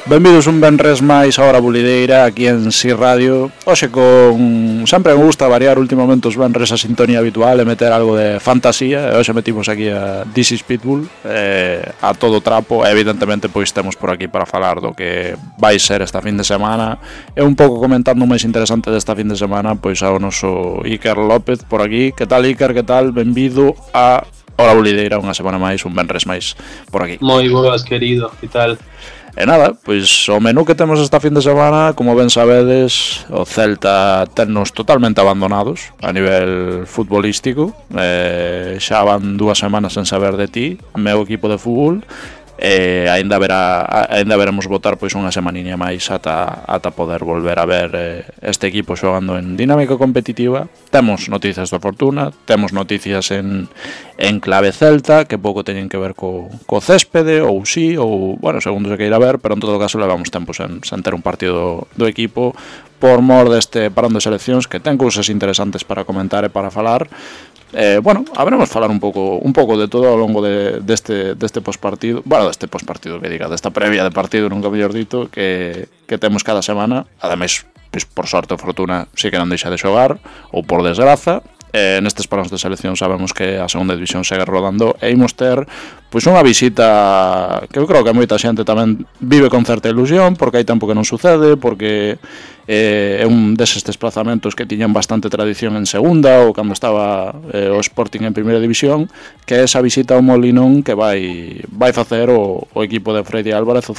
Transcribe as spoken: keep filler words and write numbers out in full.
Benvidos un venres máis a Hora Bulideira aquí en Si Radio. Hoxe con... sempre me gusta variar últimamente os venres a sintonía habitual e meter algo de fantasía. Hoxe metimos aquí a This is Pitbull eh, a todo trapo e evidentemente pois temos por aquí para falar do que vai ser esta fin de semana e un pouco comentando o máis interesante desta fin de semana pois ao noso Iker López por aquí. Que tal, Iker? Que tal? Benvido a Hora Bulideira unha semana máis, un venres máis por aquí. Moi boas, querido, que tal? E nada, pois o menú que temos esta fin de semana, como ben sabedes, o Celta tennos totalmente abandonados a nivel futbolístico. eh, Xa van dúas semanas sen saber de ti, meu equipo de fútbol. E aínda verá, aínda veremos votar pois unha semaniña máis ata, ata poder volver a ver eh, este equipo xogando en dinámica competitiva. Temos noticias da Fortuna, temos noticias en, en clave Celta que pouco teñen que ver co, co céspede ou sí, ou, bueno, segundo se queira ver, pero en todo caso levamos tempo sen, sen ter un partido do, do equipo por mor deste parón de seleccións que ten cousas interesantes para comentar e para falar. Eh, bueno, habremos falar un pouco un pouco de todo ao longo de, deste, deste pospartido, bueno, deste pospartido que diga, desta previa de partido, nunca mellor dito, que, que temos cada semana. Ademais, pois, por sorte ou fortuna, si que non deixa de xogar, ou por desgraza. Eh, nestes paróns de selección sabemos que a segunda división segue rodando e imos ter pois unha visita que eu creo que moita xente tamén vive con certa ilusión, porque hai tempo que non sucede, porque eh, é un deses desplazamentos que tiñan bastante tradición en segunda ou cando estaba eh, o Sporting en primeira división, que é esa visita ao Molinón que vai vai facer o, o equipo de Freddy Álvarez, o